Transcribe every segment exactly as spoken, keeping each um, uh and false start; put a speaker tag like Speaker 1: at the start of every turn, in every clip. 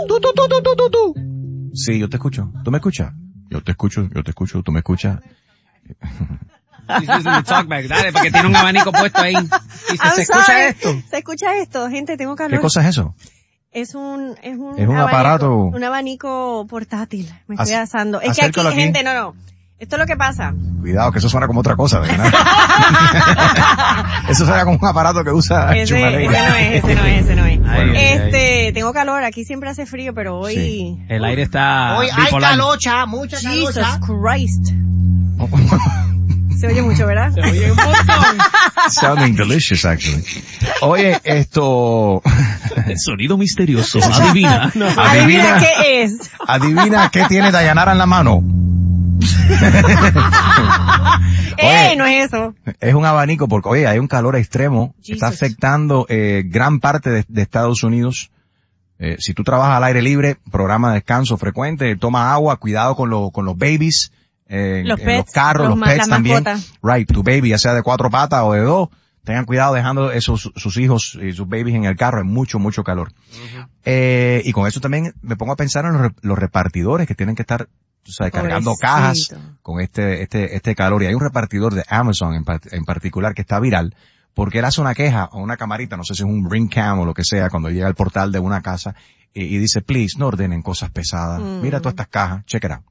Speaker 1: Tú, tú, tú, tú, tú, tú, tú. Sí, yo te escucho. ¿Tú me escuchas? Yo te escucho, yo te escucho, ¿tú me escuchas?
Speaker 2: Talkback, dale, porque tiene un abanico puesto ahí. Y se, ¿se escucha esto?
Speaker 3: Se escucha esto, gente, tengo calor.
Speaker 1: ¿Qué cosa es eso?
Speaker 3: Es un, es un,
Speaker 1: es un
Speaker 3: abanico,
Speaker 1: aparato.
Speaker 3: Un abanico portátil. Me estoy
Speaker 1: Ac-
Speaker 3: asando. Es que aquí,
Speaker 1: aquí,
Speaker 3: gente, no, no. Esto es lo que pasa.
Speaker 1: Cuidado, que eso suena como otra cosa, ¿verdad? Eso suena como un aparato que usa
Speaker 3: ese,
Speaker 1: Chumaneira.
Speaker 3: ese no es, ese no es, ese no es.
Speaker 2: Ay,
Speaker 3: este,
Speaker 2: ay.
Speaker 3: tengo calor, aquí siempre hace frío, pero hoy...
Speaker 1: Sí.
Speaker 2: El aire está
Speaker 4: Hoy hay
Speaker 2: bipolar.
Speaker 4: calocha, mucha
Speaker 3: Jesus
Speaker 4: calocha.
Speaker 3: Christ. Se oye mucho, ¿verdad?
Speaker 2: Se oye un montón.
Speaker 1: Sounding delicious, actually. Oye, esto...
Speaker 2: El sonido misterioso. Adivina. No.
Speaker 3: Adivina,
Speaker 1: Adivina
Speaker 3: qué es.
Speaker 1: Adivina qué tiene Dayanara en la mano.
Speaker 3: ¡Eh! No es eso.
Speaker 1: Es un abanico porque, oye, hay un calor extremo que está
Speaker 3: Jesus.
Speaker 1: afectando eh, gran parte de, de Estados Unidos. Eh, si tú trabajas al aire libre, programa de descanso frecuente, toma agua, cuidado con, lo, con los babies, eh,
Speaker 3: Los
Speaker 1: en
Speaker 3: pets,
Speaker 1: los carros,
Speaker 3: los
Speaker 1: los,
Speaker 3: ma-
Speaker 1: pets
Speaker 3: las
Speaker 1: también.
Speaker 3: mascotas.
Speaker 1: Right, tu baby, ya sea de cuatro patas o de dos, tengan cuidado dejando esos, sus hijos y sus babies en el carro, hay mucho, mucho calor. Uh-huh. Eh, y con eso también me pongo a pensar en los, los repartidores que tienen que estar, o sea, cargando cajas con este, este, este calor. Y hay un repartidor de Amazon en, en particular que está viral porque él hace una queja o una camarita, no sé si es un ring cam o lo que sea, cuando llega al portal de una casa y, y dice, please, no ordenen cosas pesadas. Mm. Mira todas estas cajas, check it out.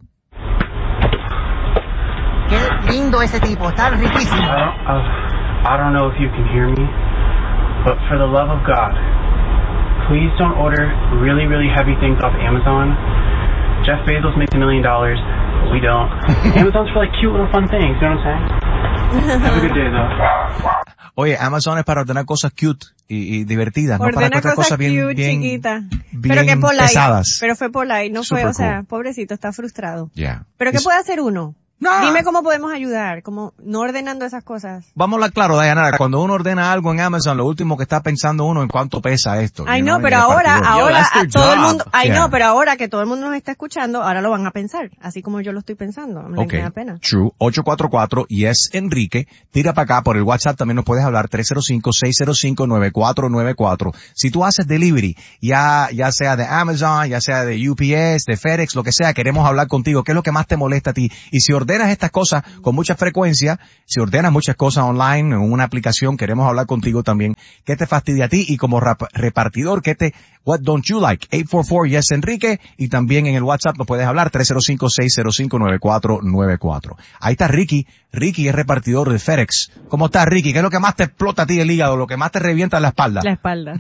Speaker 4: Qué lindo ese tipo, está riquísimo.
Speaker 5: I don't, uh, I don't know if you can hear me, but for the love of God, please don't order really, really heavy things off Amazon. Jeff Bezos makes a million dollars, but we don't. Amazon's for like cute little fun things, you know what I'm saying? Have a good day, though.
Speaker 1: Oye, Amazon es para ordenar cosas cute y, y divertidas,
Speaker 3: Ordena
Speaker 1: no para cosas, cosas bien,
Speaker 3: cute,
Speaker 1: bien,
Speaker 3: chiquita.
Speaker 1: bien
Speaker 3: pero que polite,
Speaker 1: pesadas.
Speaker 3: Pero fue polite, no
Speaker 1: Super
Speaker 3: fue, o sea,
Speaker 1: cool.
Speaker 3: pobrecito, está frustrado.
Speaker 1: Yeah.
Speaker 3: Pero ¿qué
Speaker 1: It's...
Speaker 3: puede hacer uno?
Speaker 1: No.
Speaker 3: Dime cómo podemos ayudar, como no ordenando esas cosas.
Speaker 1: Vamos a hablar claro, Dayanara, cuando uno ordena algo en Amazon, lo último que está pensando uno en cuánto pesa esto.
Speaker 3: Ay,
Speaker 1: no,
Speaker 3: no, pero ahora, ahora,
Speaker 2: Yo,
Speaker 3: a todo el mundo, ay,
Speaker 1: yeah.
Speaker 3: no, pero ahora que todo el mundo nos está escuchando, ahora lo van a pensar, así como yo lo estoy pensando, me
Speaker 1: okay.
Speaker 3: da pena.
Speaker 1: True, ocho cuatro cuatro, yes, Enrique, tira para acá, por el WhatsApp también nos puedes hablar, tres cero cinco, seis cero cinco, nueve cuatro nueve cuatro. Si tú haces delivery, ya, ya sea de Amazon, ya sea de U P S, de FedEx, lo que sea, queremos hablar contigo, ¿qué es lo que más te molesta a ti? Y si ordenas estas cosas con mucha frecuencia, si ordenas muchas cosas online en una aplicación, queremos hablar contigo también. ¿Qué te fastidia a ti? Y como rap- repartidor, ¿qué te, what don't you like? ocho cuatro cuatro, yes Enrique, y también en el WhatsApp nos puedes hablar, tres cero cinco, seis cero cinco, nueve cuatro nueve cuatro. Ahí está Ricky. Ricky es repartidor de FedEx. ¿Cómo estás, Ricky? ¿Qué es lo que más te explota a ti el hígado? Lo que más te revienta la espalda.
Speaker 3: La espalda.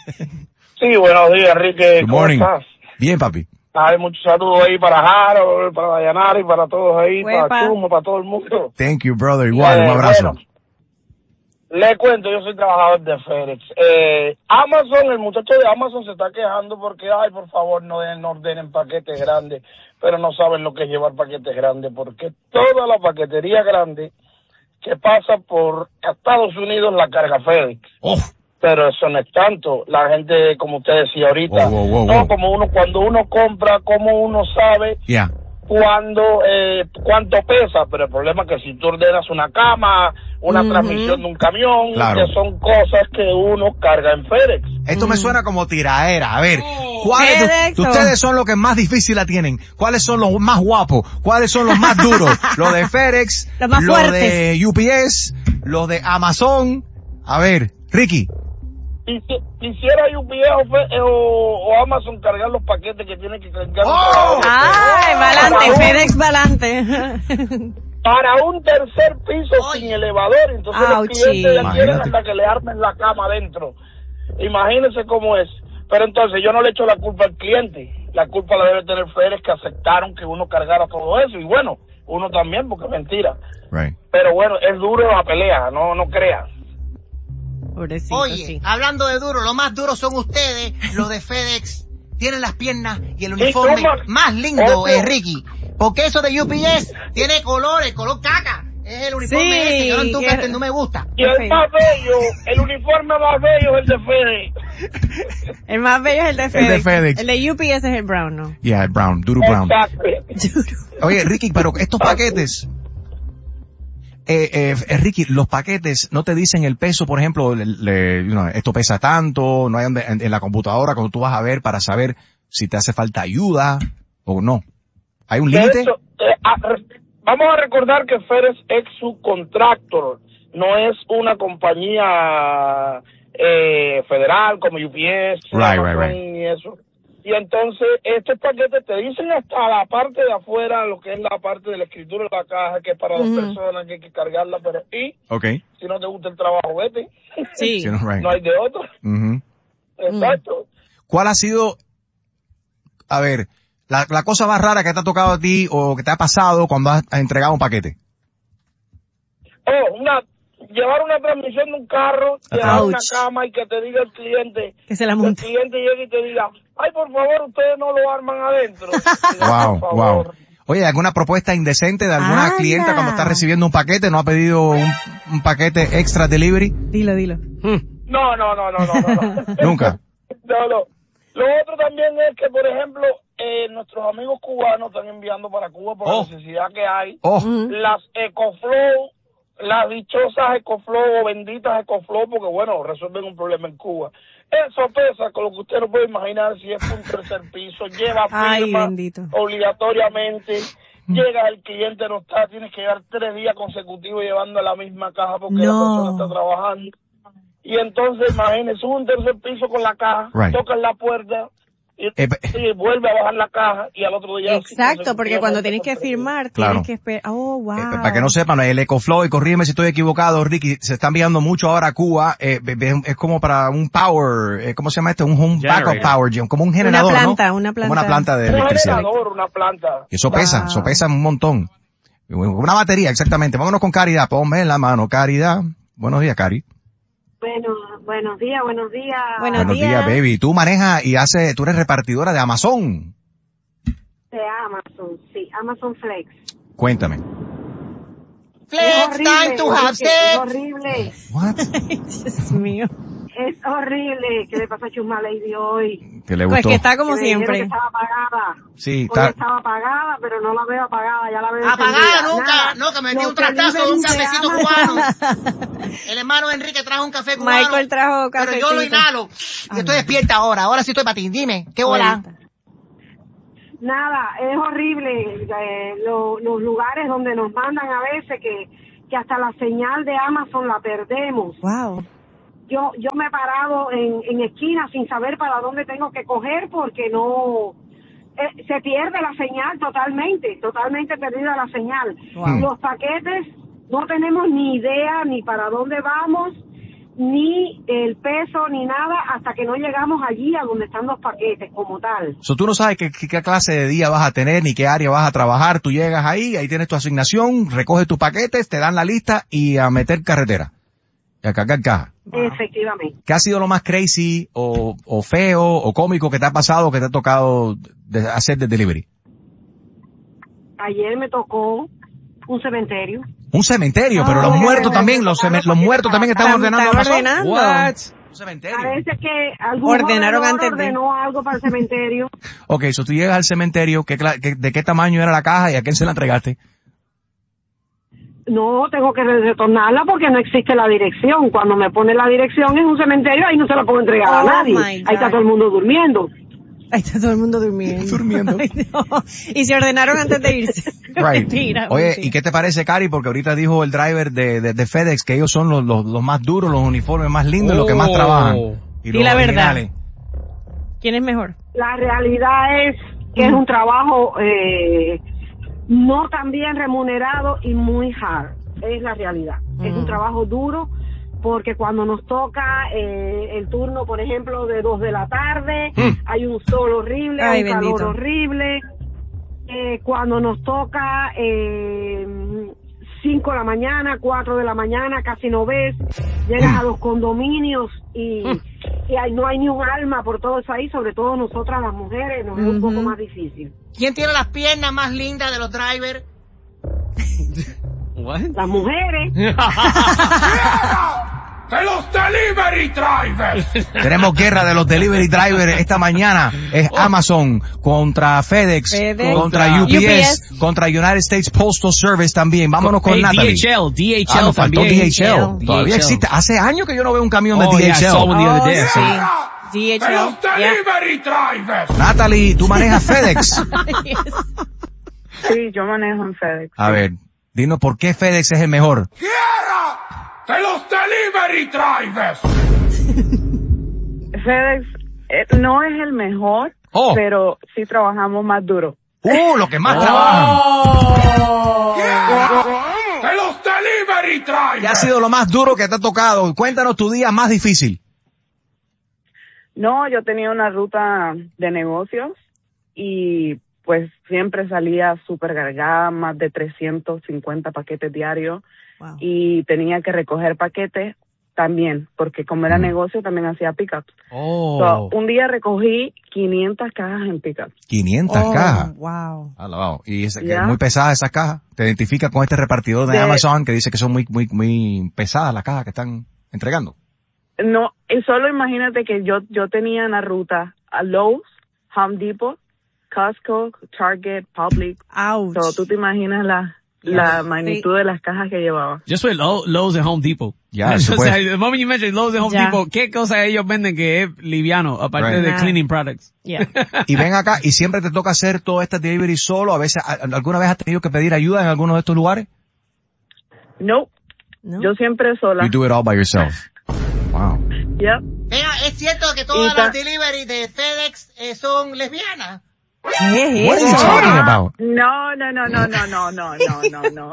Speaker 6: Sí, buenos días, Enrique.
Speaker 1: Good
Speaker 6: ¿Cómo
Speaker 1: morning.
Speaker 6: estás?
Speaker 1: Bien, papi.
Speaker 6: Hay muchos saludos ahí para Harold, para Dayanara y para todos ahí,
Speaker 3: Huepa.
Speaker 6: para Chumo, para todo el mundo.
Speaker 1: Thank you, brother. Igual,
Speaker 6: Eh,
Speaker 1: un abrazo.
Speaker 6: bueno, le cuento, yo soy trabajador de FedEx. Eh, Amazon, el muchacho de Amazon se está quejando porque, ay, por favor, no, den, no ordenen paquetes grandes, pero no saben lo que es llevar paquetes grandes, porque toda la paquetería grande que pasa por Estados Unidos la carga FedEx.
Speaker 1: Oh.
Speaker 6: Pero eso no es tanto. La gente, como usted decía ahorita,
Speaker 1: Wow, wow, wow,
Speaker 6: no,
Speaker 1: wow.
Speaker 6: como uno, cuando uno compra, como uno sabe
Speaker 1: Yeah.
Speaker 6: cuándo, eh, cuánto pesa, pero el problema es que si tú ordenas una cama, una
Speaker 3: Uh-huh.
Speaker 6: transmisión de un camión,
Speaker 1: Claro.
Speaker 6: que son cosas que uno carga en FedEx.
Speaker 1: Esto
Speaker 3: Mm.
Speaker 1: me suena como tiraera. A ver, ¿cuáles de,
Speaker 3: FedEx,
Speaker 1: de ustedes son los que más difícil la tienen? ¿Cuáles son los más guapos? ¿Cuáles son los más duros? Los de FedEx,
Speaker 3: Los más
Speaker 1: los
Speaker 3: fuertes.
Speaker 1: de U P S, los de Amazon. A ver, Ricky.
Speaker 6: Y si quisiera U P S o, Fe- o, o Amazon cargar los paquetes que tienen que cargar.
Speaker 1: ¡Oh!
Speaker 3: Ay,
Speaker 6: Para
Speaker 3: valante,
Speaker 6: un-
Speaker 3: FedEx valante.
Speaker 6: Para un tercer piso sin elevador, entonces
Speaker 3: Auchi.
Speaker 6: los clientes ya quieren
Speaker 1: Imagínate.
Speaker 6: hasta que le armen la cama adentro. Imagínense cómo es. Pero entonces yo no le echo la culpa al cliente. La culpa la debe tener FedEx, que aceptaron que uno cargara todo eso. Y bueno, uno también, porque es mentira.
Speaker 1: Right.
Speaker 6: Pero bueno, es duro la pelea, no no creas.
Speaker 3: Pobrecito,
Speaker 4: Oye,
Speaker 3: sí.
Speaker 4: hablando de duro, lo más duro son ustedes, los de FedEx. Tienen las piernas y el
Speaker 6: ¿Y
Speaker 4: uniforme
Speaker 6: cómo?
Speaker 4: más lindo,
Speaker 6: Otro.
Speaker 4: eh, Ricky. Porque eso de U P S tiene colores, color caca. Es el uniforme
Speaker 3: Sí,
Speaker 4: ese que no, tú,
Speaker 3: que-
Speaker 4: que no me gusta.
Speaker 6: Y el más bello, el uniforme más bello es el de FedEx.
Speaker 3: El más bello es el de
Speaker 1: de
Speaker 3: FedEx.
Speaker 1: FedEx.
Speaker 3: El de U P S es el brown, ¿no?
Speaker 1: Yeah, el Brown, Duro Brown.
Speaker 6: Exacto.
Speaker 1: Oye, Ricky, pero estos paquetes, eh, eh, eh, Ricky, los paquetes no te dicen el peso, por ejemplo, le, le- you know, esto pesa tanto, no hay donde, en, en la computadora cuando tú vas a ver para saber si te hace falta ayuda o no. ¿Hay un
Speaker 6: De
Speaker 1: límite?
Speaker 6: hecho, eh, a- re- vamos a recordar que FedEx es subcontractor, no es una compañía eh, federal como U P S,
Speaker 1: Right,
Speaker 6: Amazon
Speaker 1: right, right.
Speaker 6: y eso. Y entonces estos paquetes te dicen hasta la parte de afuera, lo que es la parte de la escritura de la caja, que es para dos
Speaker 3: Ujú.
Speaker 6: personas que hay que cargarla, pero y
Speaker 1: Okay.
Speaker 6: si no te gusta el trabajo, vete.
Speaker 3: Sí.
Speaker 1: Sí, no, right.
Speaker 6: No hay de otro.
Speaker 1: Ujú.
Speaker 6: Exacto.
Speaker 1: ¿Cuál ha sido, a ver, la, la cosa más rara que te ha tocado a ti o que te ha pasado cuando has entregado un paquete?
Speaker 6: Oh, una, llevar una transmisión de un carro, llevar
Speaker 3: Ouch.
Speaker 6: una cama y que te diga el cliente,
Speaker 3: Que se la
Speaker 6: el
Speaker 3: monte.
Speaker 6: cliente llegue y te diga, ay, por favor, ustedes no lo arman adentro. Y diga,
Speaker 1: Wow,
Speaker 6: por
Speaker 1: wow.
Speaker 6: favor.
Speaker 1: Oye, ¿alguna propuesta indecente de alguna
Speaker 3: Anda.
Speaker 1: clienta cuando está recibiendo un paquete? ¿No ha pedido un, un paquete extra delivery?
Speaker 3: Dilo, dilo.
Speaker 6: No, no, no, no, no, no. no.
Speaker 1: Nunca.
Speaker 6: No, no. Lo otro también es que, por ejemplo, eh, nuestros amigos cubanos están enviando para Cuba por
Speaker 1: Oh.
Speaker 6: la necesidad que hay.
Speaker 1: Oh,
Speaker 3: Ujú.
Speaker 6: Las EcoFlow, las dichosas EcoFlow o benditas EcoFlow, porque bueno, resuelven un problema en Cuba. Eso pesa con lo que usted no puede imaginar si es un tercer piso, lleva
Speaker 3: Ay,
Speaker 6: firma
Speaker 3: bendito.
Speaker 6: obligatoriamente, llega el cliente no está, tienes que llevar tres días consecutivos llevando la misma caja porque la
Speaker 3: No.
Speaker 6: persona está trabajando. Y entonces, imagínese, sube un tercer piso con la caja,
Speaker 1: Right.
Speaker 6: tocan la puerta y,
Speaker 1: Eh, pe-
Speaker 6: y vuelve a bajar la caja y al otro día...
Speaker 3: Exacto, porque cuando tienes que firmar,
Speaker 1: Claro.
Speaker 3: tienes que esperar. Oh, wow.
Speaker 1: eh, para que no sepan, el EcoFlow, y corrígeme si estoy equivocado, Ricky, se está enviando mucho ahora a Cuba, eh, be- be- es como para un power, eh, ¿cómo se llama esto? Un home backup
Speaker 2: Generator.
Speaker 1: power, gen- como un generador,
Speaker 3: planta,
Speaker 1: ¿no?
Speaker 3: una
Speaker 1: Como una
Speaker 3: planta.
Speaker 1: planta de
Speaker 6: Un
Speaker 1: electricidad.
Speaker 6: generador, una planta.
Speaker 1: Y eso pesa,
Speaker 3: Wow.
Speaker 1: eso pesa un montón. Una batería, exactamente. Vámonos con Caridad, ponme en la mano, Caridad. Buenos días, Cari.
Speaker 7: Bueno, buenos días, buenos días.
Speaker 3: Buenos
Speaker 1: Buenos días,
Speaker 3: días.
Speaker 1: baby. Tú manejas y haces, tú eres repartidora de Amazon.
Speaker 7: De Amazon, sí, Amazon Flex.
Speaker 1: Cuéntame.
Speaker 6: Flex, time to have
Speaker 7: es
Speaker 6: sex.
Speaker 7: horrible,
Speaker 1: What?
Speaker 3: Dios mío.
Speaker 7: es horrible. ¿Qué le pasó a Chusma Lady hoy?
Speaker 1: ¿Qué le
Speaker 3: Pues
Speaker 1: gustó?
Speaker 3: que está como
Speaker 7: Que me dijeron que
Speaker 3: siempre.
Speaker 7: estaba apagada.
Speaker 1: Sí,
Speaker 7: Hoy
Speaker 1: está.
Speaker 7: estaba apagada, pero no la veo apagada, ya la veo
Speaker 4: Apagada
Speaker 7: encendida.
Speaker 4: nunca,
Speaker 7: Nada.
Speaker 4: no, que me metí
Speaker 7: Los
Speaker 4: un trastazo de un
Speaker 7: deliveries de
Speaker 4: cafecito
Speaker 7: Amazon.
Speaker 4: cubano. El hermano Enrique trajo un café cubano.
Speaker 3: Michael trajo
Speaker 4: Pero
Speaker 3: cafecito.
Speaker 4: yo lo inhalo. Y estoy despierta ahora, ahora sí estoy para ti. Dime, ¿qué bola?
Speaker 7: Nada, es horrible. Eh, lo- los lugares donde nos mandan a veces que, que hasta la señal de Amazon la perdemos.
Speaker 3: Wow.
Speaker 7: Yo yo me he parado en, en esquinas sin saber para dónde tengo que coger porque no... eh, se pierde la señal totalmente, totalmente perdida la señal.
Speaker 3: Wow.
Speaker 7: Los paquetes no tenemos ni idea ni para dónde vamos, ni el peso, ni nada, hasta que no llegamos allí a donde están los paquetes como tal.
Speaker 1: So, tú no sabes qué, qué, qué clase de día vas a tener ni qué área vas a trabajar. Tú llegas ahí, ahí tienes tu asignación, recoges tus paquetes, te dan la lista y a meter carretera. Y a cargar caja.
Speaker 7: Efectivamente.
Speaker 1: ¿Qué ha sido lo más crazy o, o feo o cómico que te ha pasado, que te ha tocado de hacer de delivery?
Speaker 7: Ayer me tocó un cementerio.
Speaker 1: Un cementerio, pero los
Speaker 7: Oh,
Speaker 1: muertos
Speaker 7: oh,
Speaker 1: también,
Speaker 7: oh,
Speaker 1: los,
Speaker 7: oh,
Speaker 1: ceme-
Speaker 7: oh,
Speaker 1: los
Speaker 7: oh,
Speaker 1: muertos
Speaker 7: oh,
Speaker 1: también están
Speaker 3: están-
Speaker 1: ordenando
Speaker 3: están
Speaker 1: Amazon.
Speaker 3: ordenando.
Speaker 1: What? Un cementerio.
Speaker 7: Parece que algún
Speaker 3: Ordenaron
Speaker 7: jodedor
Speaker 3: antes de-
Speaker 7: ordenó algo para el cementerio.
Speaker 1: Ok, so tú llegas al cementerio, ¿qué, cla- qué- ¿de qué tamaño era la caja y a quién se la entregaste?
Speaker 7: No, tengo que retornarla porque no existe la dirección. Cuando me pone la dirección en un cementerio, ahí no se la puedo entregar
Speaker 3: Oh,
Speaker 7: a nadie.
Speaker 3: my
Speaker 7: Ahí
Speaker 3: God.
Speaker 7: está todo el mundo durmiendo.
Speaker 3: Ahí está todo el mundo durmiendo.
Speaker 1: Durmiendo.
Speaker 3: Ay, no. Y se ordenaron antes de irse.
Speaker 1: Right.
Speaker 3: Mentira,
Speaker 1: Oye,
Speaker 3: mentira.
Speaker 1: ¿y qué te parece, Cari? Porque ahorita dijo el driver de, de, de FedEx que ellos son los, los, los más duros, los uniformes más lindos, los que más
Speaker 2: Oh.
Speaker 1: trabajan. Y
Speaker 3: Di
Speaker 1: los
Speaker 3: la verdad.
Speaker 1: originales.
Speaker 3: ¿Quién es mejor?
Speaker 7: La realidad es que es un trabajo eh, no tan bien remunerado y muy hard. Es la realidad. Es un trabajo duro porque cuando nos toca eh, el turno, por ejemplo, de dos de la tarde, hay un sol horrible,
Speaker 3: Ay,
Speaker 7: un calor
Speaker 3: bendito.
Speaker 7: horrible. Eh, cuando nos toca eh, cinco de la mañana, cuatro de la mañana, casi no ves. Llegas a los condominios y, y hay, no hay ni un alma por todo eso ahí, sobre todo nosotras las mujeres, nos es un poco más difícil.
Speaker 4: ¿Quién tiene las piernas más lindas de los drivers?
Speaker 2: What?
Speaker 7: Las mujeres.
Speaker 8: ¡De los delivery drivers!
Speaker 1: Tenemos guerra de los delivery drivers esta mañana. Es Amazon contra FedEx,
Speaker 3: FedEx.
Speaker 1: contra U P S,
Speaker 3: U P S.
Speaker 1: contra United States Postal Service también. Vámonos con
Speaker 2: Hey,
Speaker 1: Natalie.
Speaker 2: D H L, D H L
Speaker 1: Ah, nos faltó
Speaker 2: también.
Speaker 1: D H L.
Speaker 3: D H L.
Speaker 1: Todavía existe. Hace años que yo no veo un camión de
Speaker 2: Oh,
Speaker 1: D
Speaker 2: yeah, I
Speaker 1: H L.
Speaker 2: saw one the other day.
Speaker 3: Oh,
Speaker 2: Sí.
Speaker 3: sí. D H
Speaker 8: ¡De
Speaker 3: L.
Speaker 8: los delivery drivers!
Speaker 1: Natalie, tú manejas FedEx.
Speaker 7: Sí, yo manejo en FedEx.
Speaker 1: A ver, dinos por qué FedEx es el mejor.
Speaker 8: ¡Quiera! ¡De los delivery drivers!
Speaker 7: FedEx eh, no es el mejor,
Speaker 1: Oh.
Speaker 7: pero sí trabajamos más duro.
Speaker 1: ¡Uh, lo que más trabajan!
Speaker 8: ¡Quiera! ¡De los delivery drivers!
Speaker 1: ¿Qué ha sido lo más duro que te ha tocado? Cuéntanos tu día más difícil.
Speaker 7: No, yo tenía una ruta de negocios y pues siempre salía súper cargada, más de trescientos cincuenta paquetes diarios.
Speaker 3: Wow.
Speaker 7: Y tenía que recoger paquetes también, porque como era
Speaker 1: Mm.
Speaker 7: negocio también hacía pickups.
Speaker 1: Oh.
Speaker 7: So, un día recogí quinientas cajas en pickups.
Speaker 1: quinientas
Speaker 3: Oh,
Speaker 1: cajas.
Speaker 3: wow.
Speaker 1: Alabado. Y es, que
Speaker 7: Ya.
Speaker 1: muy pesadas esas cajas. Te identifica con este repartidor de,
Speaker 7: De-
Speaker 1: Amazon que dice que son muy, muy, muy pesadas las cajas que están entregando.
Speaker 7: No, y solo imagínate que yo yo tenía en la ruta a Lowe's, Home Depot, Costco, Target, Publix.
Speaker 3: Ouch.
Speaker 7: So, tú te imaginas la la magnitud de las cajas que llevaba.
Speaker 2: Yo soy Lo- Lowe's de Home Depot.
Speaker 1: Ya, eso
Speaker 2: o sea,
Speaker 1: puede-
Speaker 2: the moment you mention Lowe's de Home
Speaker 3: Ya.
Speaker 2: Depot, ¿qué cosas ellos venden que es liviano, aparte
Speaker 1: Right.
Speaker 2: de
Speaker 3: Nada.
Speaker 2: cleaning products?
Speaker 3: Yeah.
Speaker 1: Y ven acá, y siempre te toca hacer todo este delivery solo. A veces, a- ¿alguna vez has tenido que pedir ayuda en alguno de estos lugares?
Speaker 7: No,
Speaker 3: ¿No?
Speaker 7: yo siempre sola.
Speaker 1: You do it all by yourself. Wow.
Speaker 7: Yep.
Speaker 4: Venga, ¿es cierto que todas
Speaker 7: Y ta-
Speaker 4: las delivery de FedEx eh, son lesbianas?
Speaker 3: ¿Qué es
Speaker 1: What are you
Speaker 3: eso?
Speaker 1: talking about?
Speaker 7: No, no, no, no, no, no, no, no, no, no.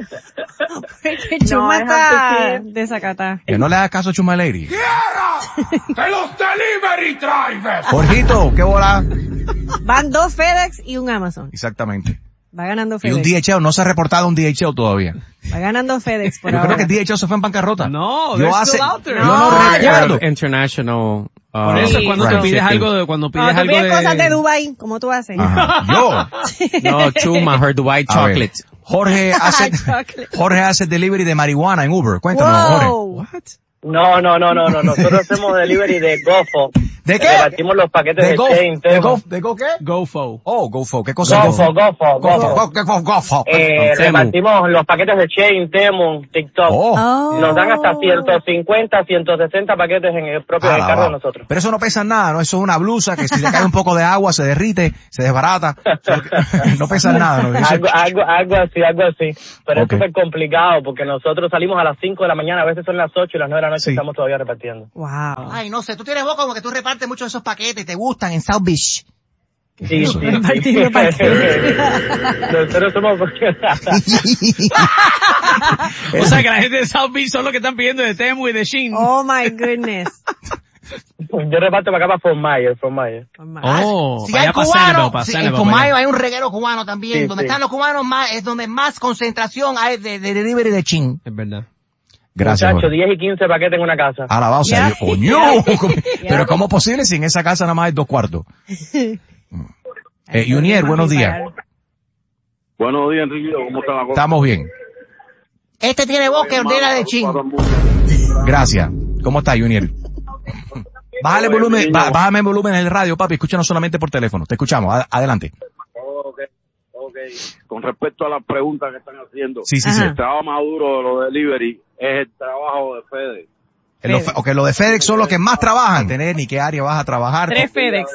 Speaker 3: Porque
Speaker 7: No,
Speaker 3: Chuma
Speaker 7: I have
Speaker 3: está
Speaker 7: to see.
Speaker 3: desacatada.
Speaker 1: Que no le hagas caso a Chuma Lady.
Speaker 8: ¡Quiera! ¡De los delivery drivers!
Speaker 1: Jorgito, ¿qué bola?
Speaker 3: Van dos FedEx y un Amazon.
Speaker 1: Exactamente.
Speaker 3: Va ganando
Speaker 1: Y un
Speaker 3: FedEx.
Speaker 1: D H L, no se ha reportado un D H L todavía.
Speaker 3: Va ganando FedEx por
Speaker 1: Yo
Speaker 3: ahora.
Speaker 1: creo que D H L se fue en bancarrota.
Speaker 2: No,
Speaker 1: yo
Speaker 2: they're
Speaker 1: hace,
Speaker 2: still out there.
Speaker 1: yo
Speaker 3: No,
Speaker 1: no
Speaker 3: yo-
Speaker 1: recuerdo.
Speaker 9: International. Uh,
Speaker 2: Por eso,
Speaker 3: Sí,
Speaker 2: cuando
Speaker 1: right.
Speaker 2: te pides
Speaker 9: shipping.
Speaker 2: algo de, cuando pides
Speaker 3: Cuando tú
Speaker 2: algo
Speaker 3: pides
Speaker 2: de...
Speaker 3: cosas de Dubai, como tú haces.
Speaker 1: Ajá. Yo.
Speaker 9: No, Chuma, her Dubai
Speaker 1: A ver,
Speaker 9: chocolate.
Speaker 1: Jorge hace,
Speaker 3: Chocolate.
Speaker 1: Jorge hace delivery de marihuana en Uber. Cuéntanos, Jorge.
Speaker 3: Wow.
Speaker 6: No, no, no, no, no. Nosotros hacemos delivery de GoFo.
Speaker 1: ¿De qué?
Speaker 6: Repartimos los paquetes de,
Speaker 1: Go,
Speaker 6: Chain,
Speaker 1: de
Speaker 6: Temo.
Speaker 1: Go, ¿de Go qué?
Speaker 2: GoFo.
Speaker 1: Oh, GoFo. ¿Qué cosa es
Speaker 6: GoFo, GoFo,
Speaker 1: GoFo?
Speaker 6: GoFo.
Speaker 1: Go, ¿qué Go, GoFo?
Speaker 6: Eh,
Speaker 9: Temu.
Speaker 6: repartimos los paquetes de Chain, Temu, TikTok.
Speaker 1: Oh.
Speaker 3: Oh.
Speaker 6: Nos dan hasta ciento cincuenta, ciento sesenta paquetes en el propio
Speaker 1: Ah,
Speaker 6: del
Speaker 1: la
Speaker 6: carro
Speaker 1: va.
Speaker 6: de nosotros.
Speaker 1: Pero eso no pesa nada, ¿no? Eso es una blusa que si le cae un poco de agua se derrite, se desbarata. No pesa nada, ¿no? Eso-
Speaker 6: algo, algo, algo así, algo así. Pero
Speaker 1: Ok.
Speaker 6: es súper complicado porque nosotros salimos a las cinco de la mañana, a veces son las ocho y las nueve de la noche
Speaker 1: Sí.
Speaker 6: y estamos todavía repartiendo.
Speaker 3: Wow.
Speaker 4: Ay, no sé, tú tienes voz como que tú repartes muchos de esos paquetes y te gustan en South Beach.
Speaker 6: Sí, sí, sí.
Speaker 3: Repartiendo paquetes.
Speaker 6: Nosotros somos...
Speaker 2: O sea, que la gente de South Beach son los que están pidiendo de Temu y de Shein.
Speaker 3: Oh my goodness.
Speaker 6: Yo reparto para acá para Fort Myers, Fort Myers.
Speaker 2: Oh,
Speaker 4: Si
Speaker 2: para
Speaker 4: hay
Speaker 2: allá para
Speaker 4: cubanos,
Speaker 2: Sanibel, para
Speaker 4: si
Speaker 2: Sanibel,
Speaker 4: en
Speaker 2: para allá.
Speaker 4: Comayo hay un reguero cubano también.
Speaker 6: Sí,
Speaker 4: donde
Speaker 6: sí.
Speaker 4: están los cubanos más, es donde más concentración hay de, de delivery de chin.
Speaker 2: Es verdad.
Speaker 1: Gracias,
Speaker 6: Muchachos,
Speaker 1: Jorge.
Speaker 6: diez y quince paquetes en una casa.
Speaker 1: Alabado sea
Speaker 3: Ya.
Speaker 1: Dios. ¡Coño! Pero ¿cómo es posible si en esa casa nada más hay dos cuartos? Eh, Junior, buenos días.
Speaker 10: Buenos días, Enrique. ¿Cómo está la cosa?
Speaker 1: Estamos bien.
Speaker 4: Este tiene voz que ordena de chin.
Speaker 1: Gracias. ¿Cómo está, Junior? Bájale el volumen, bá- bájame el volumen en el radio, papi. Escúchanos solamente por teléfono. Te escuchamos. Ad- adelante.
Speaker 10: Ok, ok. Con respecto a las preguntas que están haciendo,
Speaker 1: Sí, sí,
Speaker 3: Ajá.
Speaker 1: sí.
Speaker 10: el trabajo más duro de los delivery es el trabajo de FedEx.
Speaker 1: Lo, fe- ok, lo de FedEx son los que más trabajan. Tener ni qué área vas a trabajar.
Speaker 3: Tres FedEx.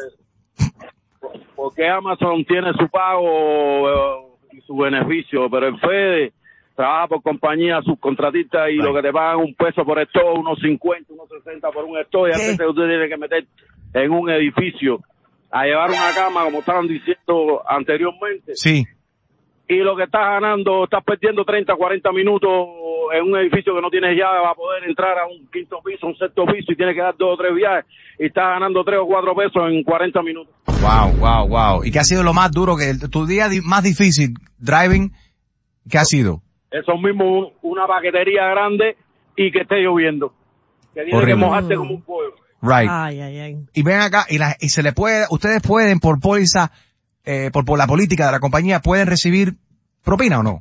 Speaker 10: Porque Amazon tiene su pago eh, y su beneficio, pero el FedEx trabaja por compañía subcontratista y
Speaker 1: Right.
Speaker 10: lo que te pagan un peso por esto, unos cincuenta, unos sesenta por un esto, y a
Speaker 4: ¿Qué?
Speaker 10: veces usted tiene que meter en un edificio a llevar una cama, como estaban diciendo anteriormente,
Speaker 1: Sí.
Speaker 10: y lo que estás ganando, estás perdiendo treinta, cuarenta minutos en un edificio que no tienes llave para poder entrar a un quinto piso, un sexto piso, y tienes que dar dos o tres viajes, y estás ganando tres o cuatro pesos en cuarenta minutos.
Speaker 1: Wow, wow, wow. ¿Y qué ha sido lo más duro que tu día di- más difícil driving? ¿Qué ha sido?
Speaker 10: Eso mismo, un- una paquetería grande y que esté lloviendo. Que tiene
Speaker 1: Horrible.
Speaker 10: que mojarte como un pollo.
Speaker 1: Right.
Speaker 3: Ay, ay, ay.
Speaker 1: Y ven acá y, la, y se le puede, ustedes pueden por póliza, eh, por, por la política de la compañía, pueden recibir propina o no?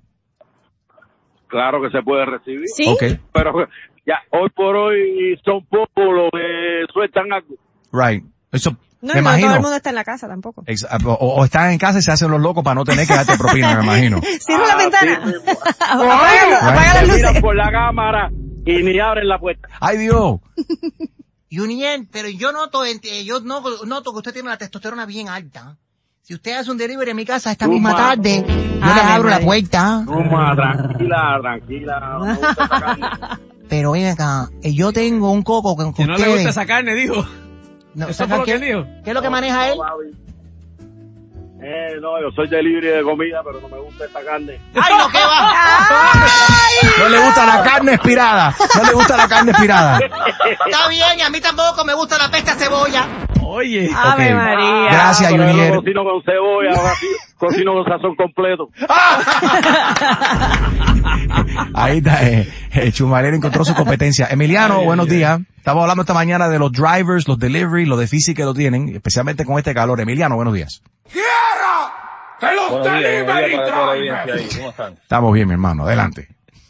Speaker 10: Claro que se puede recibir.
Speaker 3: ¿Sí?
Speaker 1: Ok.
Speaker 10: Pero ya, hoy por hoy son pocos los que sueltan algo.
Speaker 1: Right. Eso,
Speaker 3: No,
Speaker 1: me
Speaker 3: y no
Speaker 1: imagino.
Speaker 3: todo el mundo está en la casa tampoco.
Speaker 1: Ex- O, o están en casa y se hacen los locos para no tener que darte propina, me imagino.
Speaker 3: Cierra la
Speaker 10: Ah,
Speaker 3: ventana.
Speaker 10: sí, sí.
Speaker 3: apaga, apaga las
Speaker 10: Te miran
Speaker 3: luces.
Speaker 10: por la cámara y ni abren la puerta.
Speaker 1: ¡Ay, Dios!
Speaker 4: Yuniel, pero yo noto, eh, yo no, noto que usted tiene la testosterona bien alta. Si usted hace un delivery en mi casa esta
Speaker 10: Tuma.
Speaker 4: misma tarde, yo
Speaker 3: Ay,
Speaker 4: le abro
Speaker 3: madre.
Speaker 4: la puerta.
Speaker 10: Toma, tranquila, tranquila. No me gusta esa carne.
Speaker 4: Pero ven acá, eh, yo tengo un coco con
Speaker 2: Que no
Speaker 4: ustedes.
Speaker 2: le gusta esa carne, dijo.
Speaker 4: No,
Speaker 2: Eso
Speaker 4: ¿saca
Speaker 2: fue lo que
Speaker 4: qué?
Speaker 2: él dijo.
Speaker 4: ¿Qué es lo que maneja él?
Speaker 10: No, papi. Eh, no, yo soy delivery de comida, pero no me gusta esta carne.
Speaker 4: ¡Ay, no, qué va!
Speaker 1: No le gusta la carne expirada. No le gusta la carne expirada.
Speaker 4: Está bien, a mí tampoco me gusta la pesta cebolla.
Speaker 2: Oye.
Speaker 3: Ave
Speaker 1: Ok.
Speaker 3: María.
Speaker 1: Gracias,
Speaker 10: Pero yo
Speaker 1: Junior.
Speaker 10: no cocino con cebolla, ahora sí, cocino con sazón completo.
Speaker 1: Ahí está, eh, eh, Chumalero encontró su competencia. Emiliano,
Speaker 2: Ay,
Speaker 1: buenos
Speaker 2: ay, ay.
Speaker 1: días. Estamos hablando esta mañana de los drivers, los delivery, los difícil que lo tienen, especialmente con este calor. Emiliano, buenos días.
Speaker 8: ¡Quiera! ¡Que los
Speaker 11: Buenos días, buenos días
Speaker 8: delivery
Speaker 11: para toda la audiencia
Speaker 8: drivers!
Speaker 11: ahí. ¿Cómo están?
Speaker 1: Estamos bien, mi hermano. Adelante.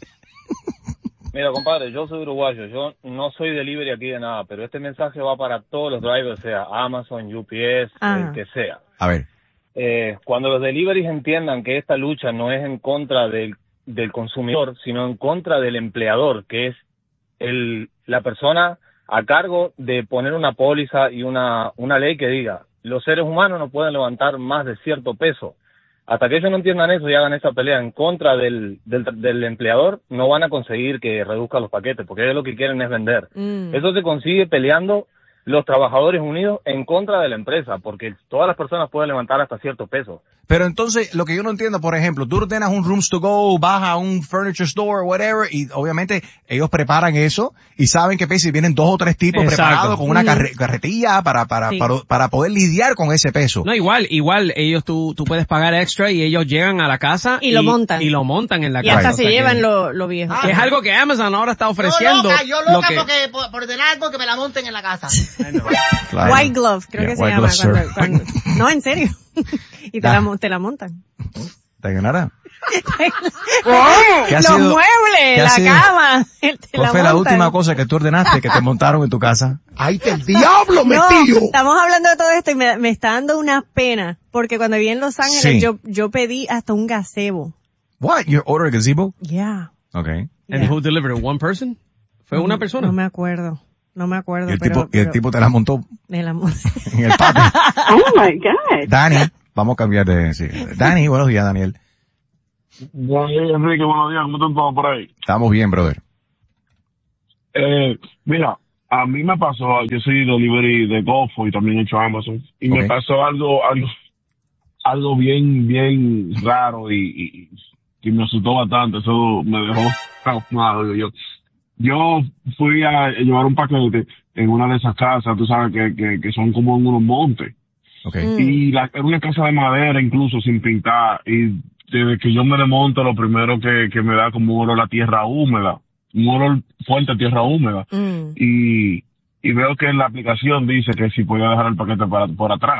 Speaker 11: Mira, compadre, yo soy uruguayo. Yo no soy delivery aquí de nada, pero este mensaje va para todos los drivers, sea Amazon, U P S,
Speaker 3: Ajá.
Speaker 11: el que sea.
Speaker 1: A ver.
Speaker 11: Eh, cuando los deliveries entiendan que esta lucha no es en contra del, del consumidor, sino en contra del empleador, que es el, la persona a cargo de poner una póliza y una, una ley que diga, los seres humanos no pueden levantar más de cierto peso. Hasta que ellos no entiendan eso y hagan esa pelea en contra del, del, del empleador, no van a conseguir que reduzca los paquetes, porque ellos lo que quieren es vender.
Speaker 3: Mm.
Speaker 11: Eso se consigue peleando los trabajadores unidos en contra de la empresa, porque todas las personas pueden levantar hasta cierto peso.
Speaker 1: Pero entonces, lo que yo no entiendo, por ejemplo, tú ordenas un Rooms to Go, vas a un furniture store, whatever, y obviamente ellos preparan eso y saben que si vienen dos o tres tipos
Speaker 2: Exacto.
Speaker 1: preparados con una
Speaker 3: Mm.
Speaker 1: carre- carretilla para, para,
Speaker 3: Sí.
Speaker 1: para, para poder lidiar con ese peso.
Speaker 2: No, igual, igual, ellos tú, tú puedes pagar extra y ellos llegan a la casa
Speaker 3: Y lo montan.
Speaker 2: Y lo montan en la
Speaker 3: Y
Speaker 2: casa.
Speaker 3: hasta
Speaker 2: O
Speaker 3: se
Speaker 2: sea
Speaker 3: llevan
Speaker 2: que,
Speaker 3: lo, lo viejo.
Speaker 2: que es algo que Amazon ahora está ofreciendo.
Speaker 4: Yo loca, yo
Speaker 2: lo
Speaker 4: loca
Speaker 2: que-
Speaker 4: porque por, por ordenar algo que me la monten en la casa.
Speaker 1: Claro.
Speaker 3: White glove, creo
Speaker 1: Yeah,
Speaker 3: que se
Speaker 1: white
Speaker 3: llama.
Speaker 1: glove, sir.
Speaker 3: Cuando, cuando- no, en serio. Y te
Speaker 1: Ya.
Speaker 3: la, mon- te la montan.
Speaker 1: ¿Te ganará? ¿Qué ha
Speaker 3: Los
Speaker 1: sido-
Speaker 3: muebles,
Speaker 1: qué ha
Speaker 3: la
Speaker 1: sido-
Speaker 3: cama. Te
Speaker 1: ¿Cuál
Speaker 3: la
Speaker 1: fue la
Speaker 3: montan.
Speaker 1: última cosa que tú ordenaste que te montaron en tu casa?
Speaker 8: ¡Ay, te el diablo
Speaker 3: No,
Speaker 8: metido!
Speaker 3: estamos hablando de todo esto y me, me está dando una pena. Porque cuando viví en Los Ángeles,
Speaker 1: Sí.
Speaker 3: yo, yo pedí hasta un gazebo.
Speaker 1: What? You ordered a gazebo?
Speaker 3: Yeah.
Speaker 1: Okay.
Speaker 2: And
Speaker 3: Yeah.
Speaker 2: who delivered it? One person? Fue una persona.
Speaker 3: No me acuerdo. No me acuerdo.
Speaker 1: Y el,
Speaker 3: pero,
Speaker 1: tipo, y el
Speaker 3: pero
Speaker 1: tipo te la montó
Speaker 3: me la mon-
Speaker 1: en el patio.
Speaker 7: Oh my God.
Speaker 1: Dani, vamos a cambiar de... Sí. Dani, buenos días, Daniel.
Speaker 10: Enrique, buenos días, ¿cómo están todos por ahí?
Speaker 1: Estamos bien, brother.
Speaker 10: Eh, mira, a mí me pasó, yo soy delivery de Gofo y también he hecho Amazon, y
Speaker 1: Ok.
Speaker 10: me pasó algo, algo, algo bien, bien raro y, y, y me asustó bastante, eso me dejó traumado, yo, yo. Yo fui a llevar un paquete en una de esas casas, tú sabes, que, que, que son como en unos montes.
Speaker 1: Okay.
Speaker 3: Mm.
Speaker 10: Y la, era una casa de madera incluso sin pintar, y desde que yo me desmonto lo primero que, que me da como un olor a tierra húmeda, un olor fuerte a tierra húmeda.
Speaker 3: Mm.
Speaker 10: Y, y veo que en la aplicación dice que si podía dejar el paquete para, por atrás.